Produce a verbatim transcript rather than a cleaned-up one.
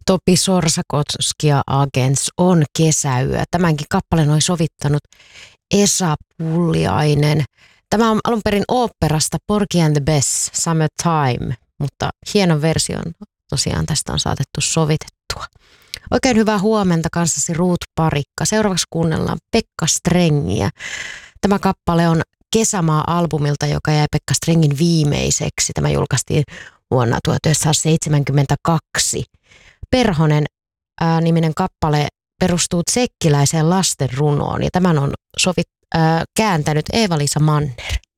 Topi Sorsakoski ja Agents on kesäyö. Tämänkin kappaleen oli sovittanut Esa Pulliainen. Tämä on alun perin oopperasta Porgy and the Bess, Summertime, mutta hienon version tosiaan tästä on saatettu sovitettua. Oikein hyvää huomenta kanssasi Ruut Parikka. Seuraavaksi kuunnellaan Pekka Strengiä. Tämä kappale on Kesämaa-albumilta, joka jäi Pekka Strengin viimeiseksi. Tämä julkaistiin vuonna tuhatyhdeksänsataayhdeksänkymmentäkaksi. Perhonen ää, niminen kappale perustuu tsekkiläiseen lastenrunoon ja tämän on sovit, ää, kääntänyt Eeva-Liisa Manner.